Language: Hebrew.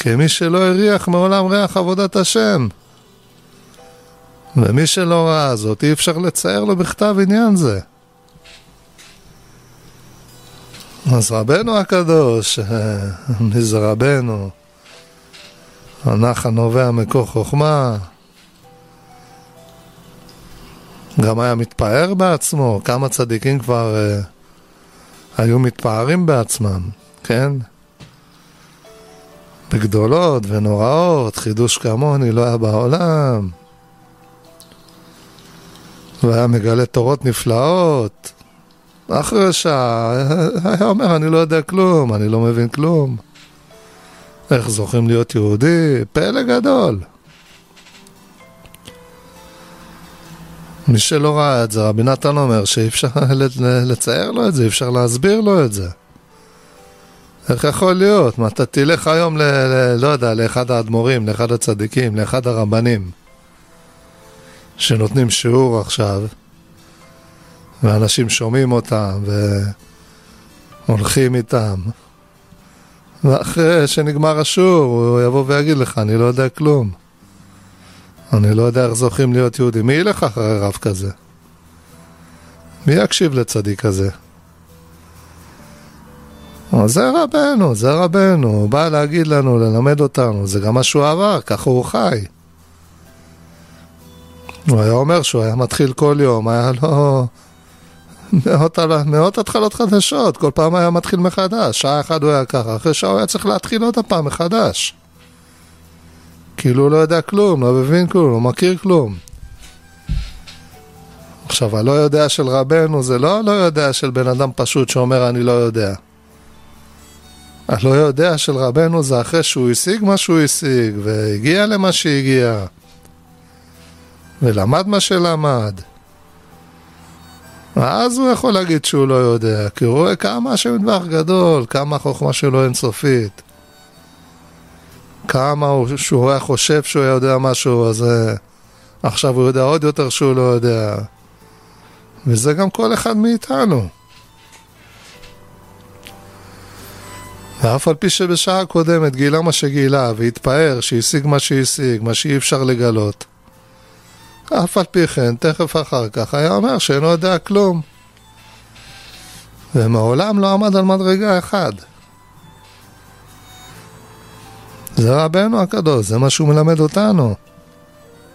כמי שלא הריח מעולם ריח עבודת השם. ומי שלא ראה זאת, אי אפשר לצייר לו בכתב עניין זה. אז רבנו הקדוש, מי זה רבנו? הנח הנובע מקור חוכמה, גם היה מתפאר בעצמו. כמה צדיקים כבר היו מתפארים בעצמם, כן? בגדולות ונוראות, חידוש כמוני לא היה בעולם, והיה מגלה תורות נפלאות. אחרי שעה היה אומר, אני לא יודע כלום, אני לא מבין כלום. איך זוכים להיות יהודי? פלא גדול. מי שלא ראה את זה, רבי נתן אומר שאי אפשר לצייר לו את זה, אי אפשר להסביר לו את זה. איך יכול להיות? מה, אתה תלך היום לא יודע, לאחד האדמו"רים, לאחד הצדיקים, לאחד הרבנים שנותנים שיעור עכשיו, ואנשים שומעים אותם והולכים איתם, ואחרי שנגמר השיעור הוא יבוא ויגיד לך, אני לא יודע כלום, אני לא יודע איך זוכים להיות יהודים. מי ילך אחרי רב כזה? מי יקשיב לצדיק כזה? זה רבנו, זה רבנו, הוא בא להגיד לנו, ללמד אותנו, זה גם מה שהוא עבר, ככה הוא חי. הוא היה אומר שהוא היה מתחיל כל יום, היה לו מאות התחלות חדשות, כל פעם היה מתחיל מחדש, שעה אחת הוא היה ככה, אחרי שעה הוא היה צריך להתחיל עוד הפעם מחדש. כאילו הוא לא יודע כלום, לא מבין כלום, לא מכיר כלום. עכשיו, הלא יודע של רבנו זה לא יודע של בן אדם פשוט שאומר אני לא יודע. הלא יודע של רבנו זה אחרי שהוא השיג מה שהוא השיג, והגיע למה שהגיע, ולמד מה שלמד. ואז הוא יכול להגיד שהוא לא יודע, כי הוא רואה כמה השם יתברך גדול, כמה החוכמה שלו אינסופית, כמה שהוא היה חושב שהוא יודע משהו, אז עכשיו הוא יודע עוד יותר שהוא לא יודע. וזה גם כל אחד מאיתנו. ואף על פי שבשעה קודמת גילה מה שגילה, והתפאר שהשיג מה שהשיג, מה שאי אפשר לגלות, אף על פי כן, תכף אחר כך, היה אומר שאינו יודע כלום. ומעולם לא עמד על מדרגה אחד. זה רבנו הקדוש, זה מה שהוא מלמד אותנו.